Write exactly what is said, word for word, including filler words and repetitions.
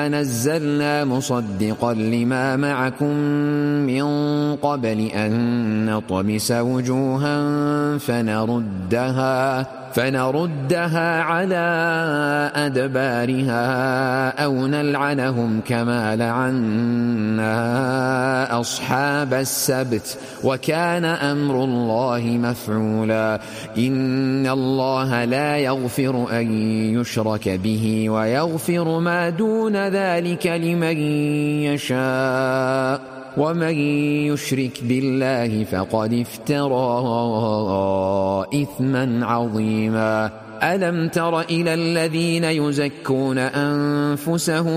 نزلنا مصدقا لما معكم من قبل أن نطمس وجوها فنردها فنردها على أدبارها أو نلعنهم كما لعنا أصحاب السبت وكان أمر الله مفعولا. إن الله لا يغفر أن يشرك به ويغفر ما دون ذلك لمن يشاء ومن يشرك بالله فقد افترى إثما عظيما. ألم تر إلى الذين يزكون أنفسهم